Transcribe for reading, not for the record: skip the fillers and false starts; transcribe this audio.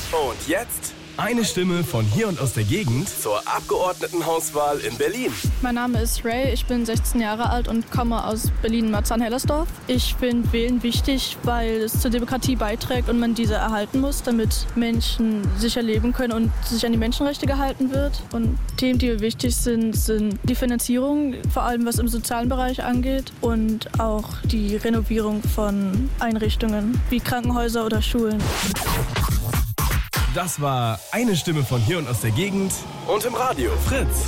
Und jetzt eine Stimme von hier und aus der Gegend zur Abgeordnetenhauswahl in Berlin. Mein Name ist Ray, ich bin 16 Jahre alt und komme aus Berlin-Marzahn-Hellersdorf. Ich finde Wählen wichtig, weil es zur Demokratie beiträgt und man diese erhalten muss, damit Menschen sicher leben können und sich an die Menschenrechte gehalten wird. Und Themen, die mir wichtig sind die Finanzierung, vor allem was im sozialen Bereich angeht, und auch die Renovierung von Einrichtungen wie Krankenhäuser oder Schulen. Das war eine Stimme von hier und aus der Gegend Und im Radio Fritz.